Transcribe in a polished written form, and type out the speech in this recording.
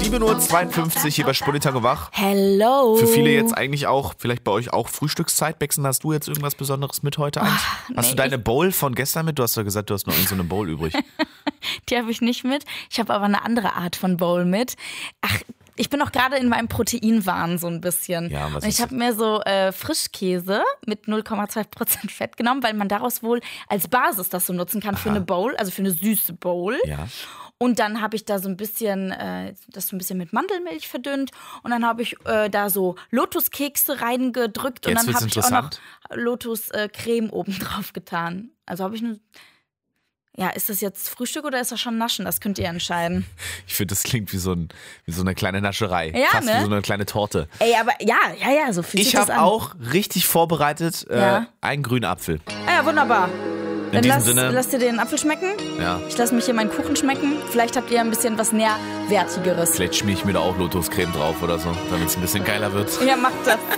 7:52 Uhr hier bei Spullitango wach. Hello. Für viele jetzt eigentlich auch, vielleicht bei euch auch Frühstückszeit. Bexen, hast du jetzt irgendwas Besonderes mit heute eigentlich? Hast du deine Bowl von gestern mit? Du hast doch gesagt, du hast noch so eine Bowl übrig. Die habe ich nicht mit. Ich habe aber eine andere Art von Bowl mit. Ach, ich bin auch gerade in meinem Proteinwahn so ein bisschen. Ja, was und ich habe mir so Frischkäse mit 0,2% Fett genommen, weil man daraus wohl als Basis das so nutzen kann für eine Bowl, also für eine süße Bowl. Ja. Und dann habe ich da so ein bisschen, das so ein bisschen mit Mandelmilch verdünnt. Und dann habe ich da so Lotuskekse reingedrückt. Jetzt und dann habe ich auch noch interessant. Lotuscreme oben drauf getan. Also habe ich eine. Ja, ist das jetzt Frühstück oder ist das schon Naschen? Das könnt ihr entscheiden. Ich finde, das klingt wie so eine kleine Nascherei. Ja, Fast ne? wie so eine kleine Torte. Ey, aber ja, so fühlt sich Ich das habe an. auch richtig vorbereitet einen grünen Apfel. Ja, wunderbar. Dann diesem Sinne- lass dir den Apfel schmecken. Ja. Ich lasse mich hier meinen Kuchen schmecken. Vielleicht habt ihr ein bisschen was Nährwertigeres. Vielleicht schmier ich mir da auch Lotuscreme drauf oder so, damit es ein bisschen geiler wird. Ja, macht das.